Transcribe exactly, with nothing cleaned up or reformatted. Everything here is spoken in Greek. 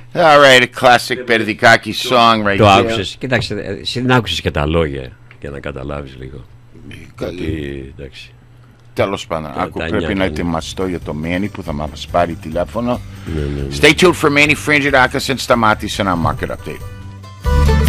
All right, a classic Berdikaki song right Το there. άκουσες, κοίταξε, εσύ δεν άκουσες και τα λόγια για να καταλάβεις λίγο. Ότι, εντάξει. Τέλος πάντων, άκου, πρέπει νιάτα, να ναι. ετοιμαστώ για το Manny που θα μας πάρει τηλέφωνο. Ναι, ναι, ναι. Stay tuned for Manny Frangidakis and Stamatis in our market update.